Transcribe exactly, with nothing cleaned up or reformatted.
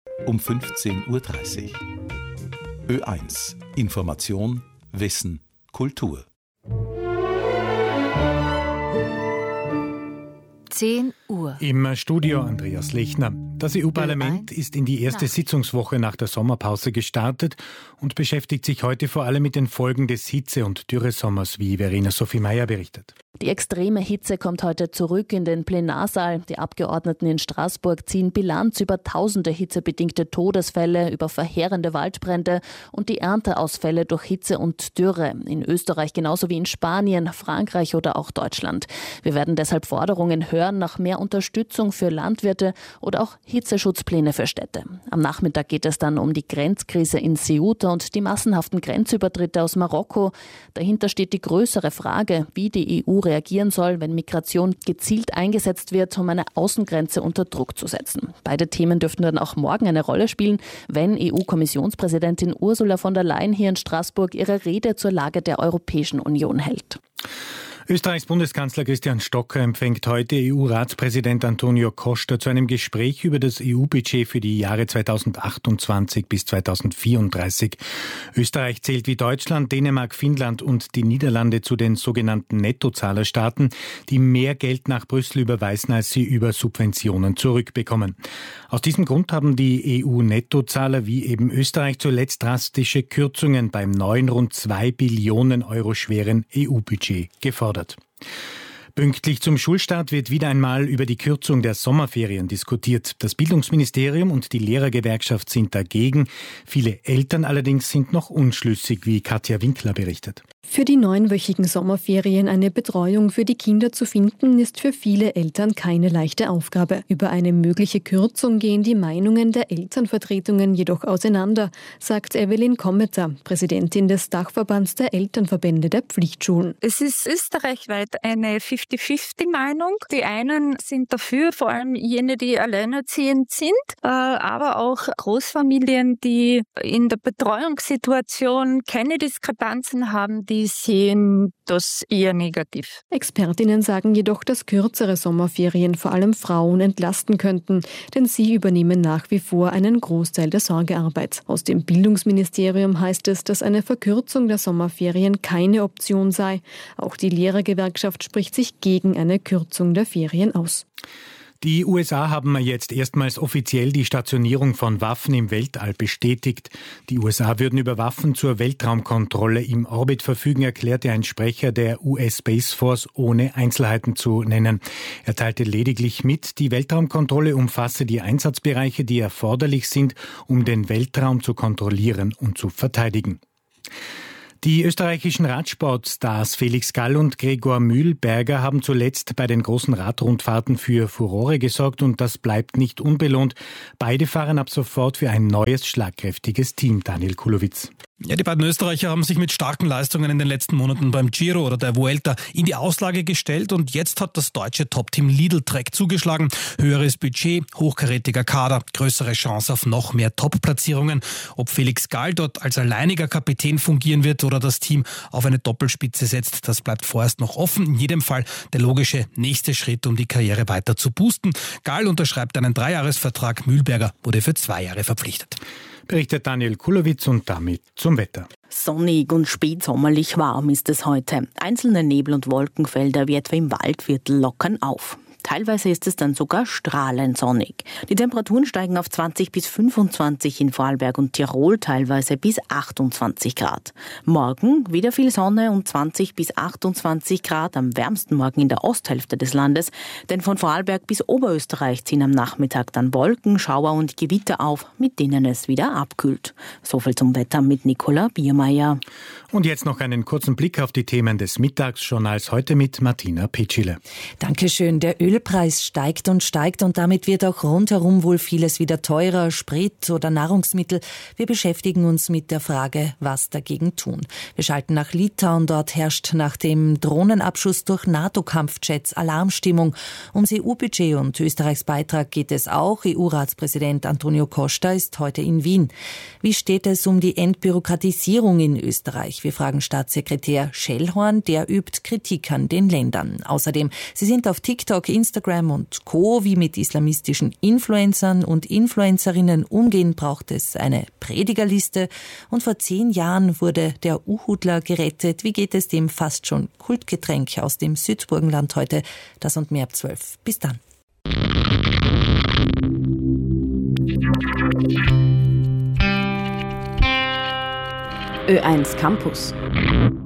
um fünfzehn Uhr dreißig. Ö eins. Information, Wissen, Kultur. zehn Uhr. Im Studio Andreas Lechner. Das E U-Parlament ist in die erste Sitzungswoche nach der Sommerpause gestartet und beschäftigt sich heute vor allem mit den Folgen des Hitze- und Dürresommers, wie Verena Sophie Meyer berichtet. Die extreme Hitze kommt heute zurück in den Plenarsaal. Die Abgeordneten in Straßburg ziehen Bilanz über tausende hitzebedingte Todesfälle, über verheerende Waldbrände und die Ernteausfälle durch Hitze und Dürre. In Österreich genauso wie in Spanien, Frankreich oder auch Deutschland. Wir werden deshalb Forderungen hören nach mehr Unterstützung für Landwirte oder auch Hitzeschutzpläne für Städte. Am Nachmittag geht es dann um die Grenzkrise in Ceuta und die massenhaften Grenzübertritte aus Marokko. Dahinter steht die größere Frage, wie die E U reagieren soll, wenn Migration gezielt eingesetzt wird, um eine Außengrenze unter Druck zu setzen. Beide Themen dürften dann auch morgen eine Rolle spielen, wenn E U-Kommissionspräsidentin Ursula von der Leyen hier in Straßburg ihre Rede zur Lage der Europäischen Union hält. Österreichs Bundeskanzler Christian Stocker empfängt heute E U-Ratspräsident Antonio Costa zu einem Gespräch über das E U-Budget für die Jahre zweitausendachtundzwanzig bis zweitausendvierunddreißig. Österreich zählt wie Deutschland, Dänemark, Finnland und die Niederlande zu den sogenannten Nettozahlerstaaten, die mehr Geld nach Brüssel überweisen, als sie über Subventionen zurückbekommen. Aus diesem Grund haben die E U-Nettozahler wie eben Österreich zuletzt drastische Kürzungen beim neuen rund zwei Billionen Euro schweren E U-Budget gefordert. Pünktlich zum Schulstart wird wieder einmal über die Kürzung der Sommerferien diskutiert. Das Bildungsministerium und die Lehrergewerkschaft sind dagegen. Viele Eltern allerdings sind noch unschlüssig, wie Katja Winkler berichtet. Für die neunwöchigen Sommerferien eine Betreuung für die Kinder zu finden, ist für viele Eltern keine leichte Aufgabe. Über eine mögliche Kürzung gehen die Meinungen der Elternvertretungen jedoch auseinander, sagt Evelyn Kommeter, Präsidentin des Dachverbands der Elternverbände der Pflichtschulen. Es ist österreichweit eine fünfzig fünfzig Meinung. Die einen sind dafür, vor allem jene, die alleinerziehend sind, aber auch Großfamilien, die in der Betreuungssituation keine Diskrepanzen haben, die sehen das eher negativ. Expertinnen sagen jedoch, dass kürzere Sommerferien vor allem Frauen entlasten könnten, denn sie übernehmen nach wie vor einen Großteil der Sorgearbeit. Aus dem Bildungsministerium heißt es, dass eine Verkürzung der Sommerferien keine Option sei. Auch die Lehrergewerkschaft spricht sich gegen eine Kürzung der Ferien aus. Die U S A haben jetzt erstmals offiziell die Stationierung von Waffen im Weltall bestätigt. Die U S A würden über Waffen zur Weltraumkontrolle im Orbit verfügen, erklärte ein Sprecher der U S Space Force, ohne Einzelheiten zu nennen. Er teilte lediglich mit, die Weltraumkontrolle umfasse die Einsatzbereiche, die erforderlich sind, um den Weltraum zu kontrollieren und zu verteidigen. Die österreichischen Radsportstars Felix Gall und Gregor Mühlberger haben zuletzt bei den großen Radrundfahrten für Furore gesorgt und das bleibt nicht unbelohnt. Beide fahren ab sofort für ein neues, schlagkräftiges Team. Daniel Kulowitz. Ja, die beiden Österreicher haben sich mit starken Leistungen in den letzten Monaten beim Giro oder der Vuelta in die Auslage gestellt und jetzt hat das deutsche Top-Team Lidl Trek zugeschlagen. Höheres Budget, hochkarätiger Kader, größere Chance auf noch mehr Top-Platzierungen. Ob Felix Gall dort als alleiniger Kapitän fungieren wird oder das Team auf eine Doppelspitze setzt, das bleibt vorerst noch offen. In jedem Fall der logische nächste Schritt, um die Karriere weiter zu boosten. Gall unterschreibt einen Dreijahresvertrag, Mühlberger wurde für zwei Jahre verpflichtet. Berichtet Daniel Kulowitz und damit zum Wetter. Sonnig und spätsommerlich warm ist es heute. Einzelne Nebel- und Wolkenfelder wie etwa im Waldviertel lockern auf. Teilweise ist es dann sogar strahlend sonnig. Die Temperaturen steigen auf zwanzig bis fünfundzwanzig in Vorarlberg und Tirol, teilweise bis achtundzwanzig Grad. Morgen wieder viel Sonne und zwanzig bis achtundzwanzig Grad, am wärmsten morgen in der Osthälfte des Landes. Denn von Vorarlberg bis Oberösterreich ziehen am Nachmittag dann Wolken, Schauer und Gewitter auf, mit denen es wieder abkühlt. Soviel zum Wetter mit Nicola Biermeier. Und jetzt noch einen kurzen Blick auf die Themen des Mittagsjournals, heute mit Martina Petschile. Dankeschön. Der Ölpreis steigt und steigt und damit wird auch rundherum wohl vieles wieder teurer, Sprit oder Nahrungsmittel. Wir beschäftigen uns mit der Frage, was dagegen tun. Wir schalten nach Litauen. Dort herrscht nach dem Drohnenabschuss durch NATO-Kampfjets Alarmstimmung. Ums E U-Budget und Österreichs Beitrag geht es auch. E U-Ratspräsident Antonio Costa ist heute in Wien. Wie steht es um die Entbürokratisierung in Österreich? Wir fragen Staatssekretär Schellhorn, der übt Kritik an den Ländern. Außerdem, Sie sind auf TikTok, Instagram und Co. wie mit islamistischen Influencern und Influencerinnen umgehen, braucht es eine Predigerliste. Und vor zehn Jahren wurde der Uhudler gerettet. Wie geht es dem fast schon Kultgetränk aus dem Südburgenland heute? Das und mehr ab zwölf. Bis dann. Ö eins Campus.